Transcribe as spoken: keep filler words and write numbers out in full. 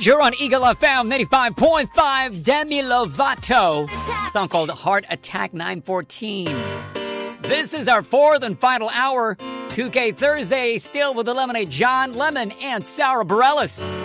You're on Eagle F M ninety-five point five. Demi Lovato. A song called Heart Attack nine fourteen. This is our fourth and final hour. two K Thursday, still with the Lemonade, John Lemon and Sarah Bareilles.